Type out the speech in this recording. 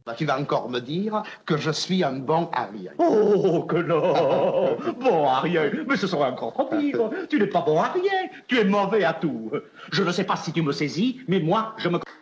Tu vas encore me dire que je suis un bon Ariel. Oh, que non. Bon Ariel, mais ce serait encore trop pire. Tu n'es pas bon à rien, tu es mauvais à tout. Je ne sais pas si tu me saisis, mais moi, je me...